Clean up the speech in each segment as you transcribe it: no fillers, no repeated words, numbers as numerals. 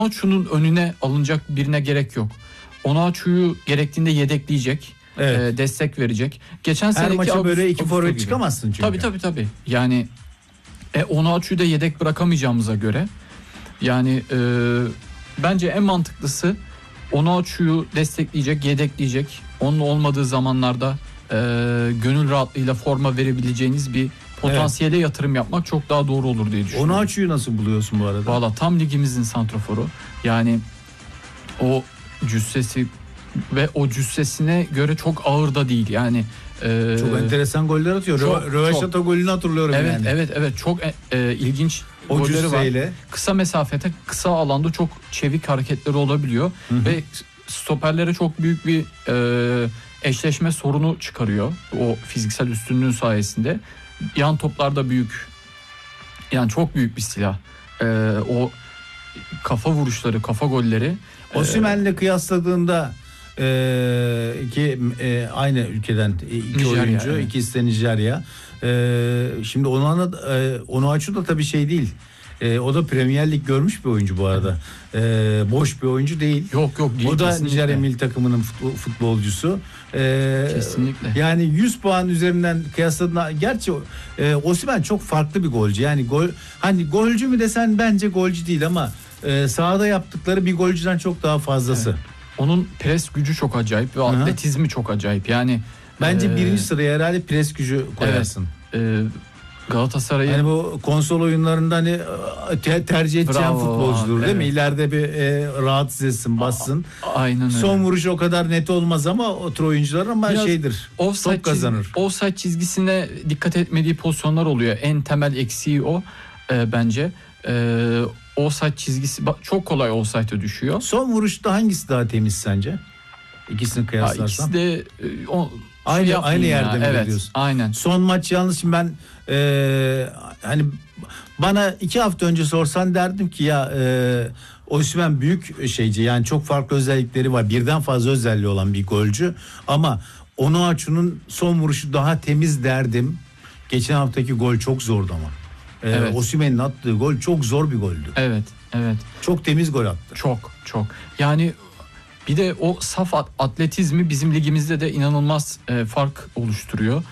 Onuachu'nun önüne alınacak birine gerek yok. Onuachu'yu gerektiğinde yedekleyecek, destek verecek. Geçen her maça böyle iki forvet çıkamazsın çünkü. Tabii. Yani Onuachu'yu da yedek bırakamayacağımıza göre yani bence en mantıklısı Onuachu'yu destekleyecek, yedekleyecek. Onun olmadığı zamanlarda gönül rahatlığıyla forma verebileceğiniz bir potansiyele yatırım yapmak çok daha doğru olur diye düşünüyorum. Onuachu'yu nasıl buluyorsun bu arada? Valla tam ligimizin santraforu. Yani o cüssesi ve o cüssesine göre çok ağır da değil. Yani çok enteresan goller atıyor. Röveşata golünü hatırlıyorum yani. Evet çok ilginç o golleri cüsseyle. var. Kısa mesafede, kısa alanda çok çevik hareketleri olabiliyor. Hı-hı. Ve stoperlere çok büyük bir eşleşme sorunu çıkarıyor. O fiziksel üstünlüğün sayesinde. Yan toplarda büyük. Yani çok büyük bir silah. O kafa vuruşları, kafa golleri. Osimhen'le kıyasladığında ki aynı ülkeden iki oyuncu, evet. ikisi de Nijerya. Şimdi Onuachu da tabii şey değil. O da Premier Lig görmüş bir oyuncu bu arada. Boş bir oyuncu değil. Yok değil. O da kesinlikle. Nijerya milli takımının futbolcusu. Kesinlikle. Yani 100 puan üzerinden kıyasladığında gerçi Osimhen çok farklı bir golcü. Yani golcü mü desen bence golcü değil ama sahada yaptıkları bir golcüden çok daha fazlası. Evet. Onun pres gücü çok acayip ve atletizmi çok acayip. Yani bence birinci sıraya herhalde pres gücü koyarsın. Galatasaray'ın yani bu konsol oyunlarında hani tercih edeceğim futbolcudur değil mi? İleride bir rahatsız etsin, bassın. Aynen öyle. Son vuruş o kadar net olmaz ama o tür oyuncular ama biraz şeydir. Top kazanır. Offside çizgisine dikkat etmediği pozisyonlar oluyor. En temel eksiği o bence. Offside çizgisi çok kolay offside'e düşüyor. Son vuruşta hangisi daha temiz sence? İkisini kıyaslarsan. İkisi de aynı yerde mi evet, diyorsun? Aynen. Son maç yalnız şimdi ben hani bana 2 hafta önce sorsan derdim ki ya Osimhen büyük şeyci, yani çok farklı özellikleri var. Birden fazla özelliği olan bir golcü ama Onuachu'nun son vuruşu daha temiz derdim. Geçen haftaki gol çok zordu ama. Evet. Osimhen'in attığı gol çok zor bir goldü. Evet. Çok temiz gol attı. Çok. Yani bir de o saf atletizmi bizim ligimizde de inanılmaz fark oluşturuyor.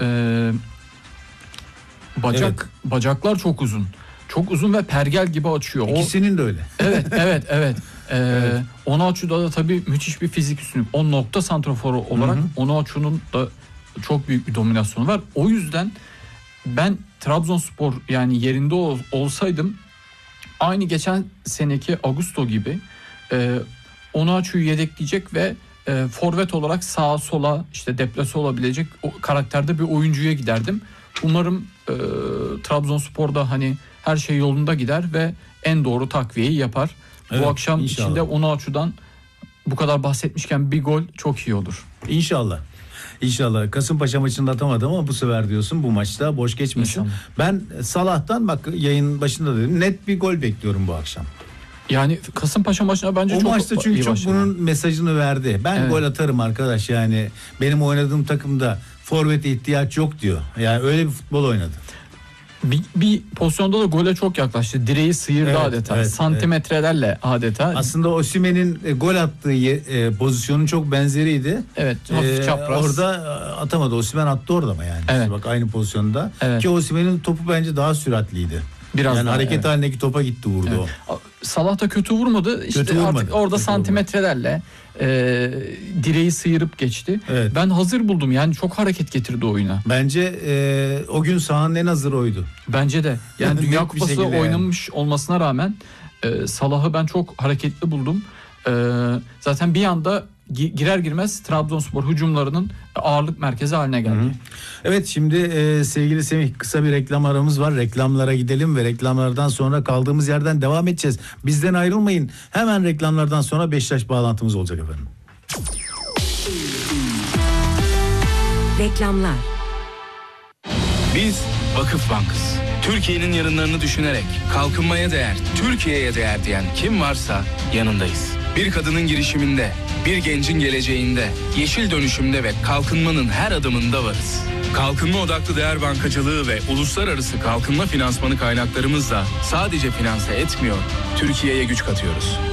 Bacaklar çok uzun. Çok uzun ve pergel gibi açıyor. İkisinin de öyle. Evet. Onuachu'da da tabii müthiş bir fizik üstünlük. O nokta santraforu olarak Onuachu'nun da çok büyük bir dominasyonu var. O yüzden ben Trabzonspor yani yerinde olsaydım aynı geçen seneki Augusto gibi Onuachu'yu yedekleyecek ve forvet olarak sağa sola işte deplase olabilecek o karakterde bir oyuncuya giderdim. Umarım Trabzonspor'da hani her şey yolunda gider ve en doğru takviyeyi yapar. Evet, bu akşam inşallah. içinde Onuachu'dan bu kadar bahsetmişken bir gol çok iyi olur. İnşallah. Kasımpaşa maçında atamadım ama bu sefer diyorsun bu maçta boş geçmesin. İnşallah. Ben Salah'tan bak yayın başında dedim net bir gol bekliyorum bu akşam. Yani Kasımpaşa maçına bence o çok maçta çünkü çok başladı. bunun mesajını verdi. Ben gol atarım arkadaş, yani benim oynadığım takımda forvete ihtiyaç yok diyor. Yani öyle bir futbol oynadı. Bir pozisyonda da gole çok yaklaştı. Direği sıyırdı adeta. Santimetrelerle adeta. Aslında Osimhen'in gol attığı pozisyonun çok benzeriydi. Evet, hafif çapraz. Orada atamadı. Osimhen attı orada ama yani. Evet. Bak aynı pozisyonda. Evet. Ki Osimhen'in topu bence daha süratliydi. Biraz yani daha, hareket halindeki topa gitti, vurdu o. Salah da kötü vurmadı. İşte artık orada santimetrelerle direği sıyırıp geçti. Evet. Ben hazır buldum. Yani çok hareket getirdi oyuna. Bence o gün sahanın en hazır oydu. Bence de. Yani Dünya Kupası oynamış yani. Olmasına rağmen Salah'ı ben çok hareketli buldum. Zaten bir anda girer girmez Trabzonspor hücumlarının ağırlık merkezi haline geldi. Hı-hı. Evet, şimdi sevgili Semih, kısa bir reklam aramız var. Reklamlara gidelim ve reklamlardan sonra kaldığımız yerden devam edeceğiz. Bizden ayrılmayın. Hemen reklamlardan sonra Beşiktaş bağlantımız olacak efendim. Reklamlar. Biz Vakıf Bank'ız. Türkiye'nin yarınlarını düşünerek kalkınmaya değer, Türkiye'ye değer diyen kim varsa yanındayız. Bir kadının girişiminde, bir gencin geleceğinde, yeşil dönüşümde ve kalkınmanın her adımında varız. Kalkınma odaklı değer bankacılığı ve uluslararası kalkınma finansmanı kaynaklarımızla sadece finanse etmiyor, Türkiye'ye güç katıyoruz.